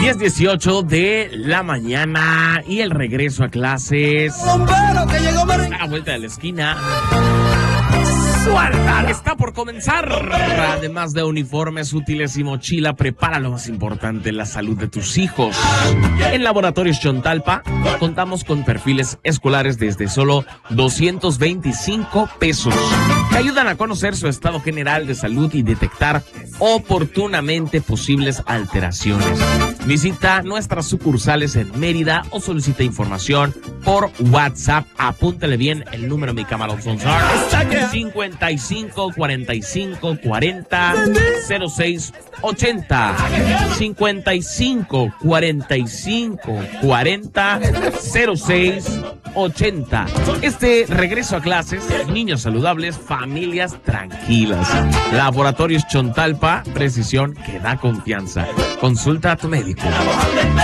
10:18 de la mañana y el regreso a clases. A vuelta de la esquina. ¡Suéltala! Está por comenzar. Además de uniformes, útiles y mochila, prepara lo más importante, la salud de tus hijos. En Laboratorios Chontalpa contamos con perfiles escolares desde solo 225 pesos. Te ayudan a conocer su estado general de salud y detectar oportunamente posibles alteraciones. Visita nuestras sucursales en Mérida o solicita información por WhatsApp. Apúntale bien el número de mi camarón Sonsar. 55 45 40 06 80. 55 45 40 06 80. Este regreso a clases, niños saludables, familias tranquilas. Laboratorios Chontalpa, precisión que da confianza. Consulta a tu médico.